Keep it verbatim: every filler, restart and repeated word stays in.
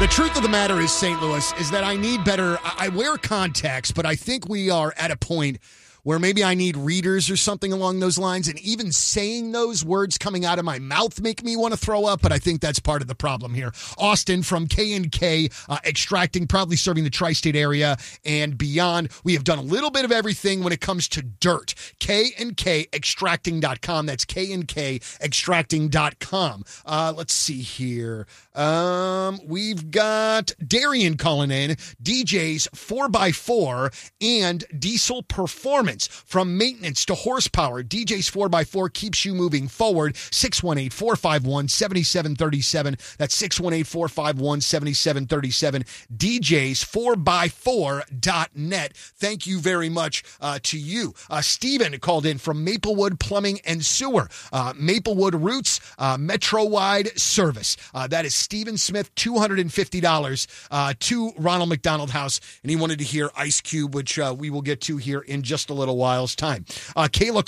The truth of the matter is, Saint Louis, is that I need better. I wear contacts, but I think we are at a point where maybe I need readers or something along those lines. And even saying those words coming out of my mouth make me want to throw up, but I think that's part of the problem here. Austin from K and K uh, Extracting, proudly serving the tri-state area and beyond. We have done a little bit of everything when it comes to dirt. K and K extracting dot com. That's K and K extracting dot com. Uh, let's see here. Um, we've got Darian calling in. D Js four by four and Diesel Performance. From maintenance to horsepower, D Js four by four keeps you moving forward. six one eight, four five one, seven seven three seven. That's six one eight, four five one, seven seven three seven. D Js four by four dot net. Thank you very much uh, to you. Uh, Steven called in from Maplewood Plumbing and Sewer. Uh, Maplewood Roots, uh, Metro-wide service. Uh, that is Steven Smith, two hundred fifty dollars uh, to Ronald McDonald House. And he wanted to hear Ice Cube, which uh, we will get to here in just a little while's time. Uh, Kayla